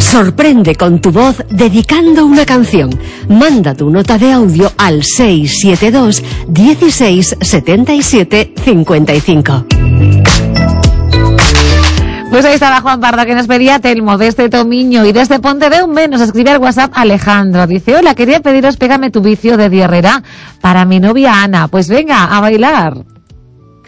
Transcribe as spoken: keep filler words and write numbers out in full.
Sorprende con tu voz dedicando una canción. Manda tu nota de audio al seis siete dos, dieciséis, setenta y siete, cincuenta y cinco. Pues ahí estaba Juan Pardo, que nos pedía Telmo desde Tomiño, y desde Pontedeume nos escribe al WhatsApp Alejandro. Dice: hola, quería pediros Pégame tu vicio de Diarrera para mi novia Ana. Pues venga, a bailar.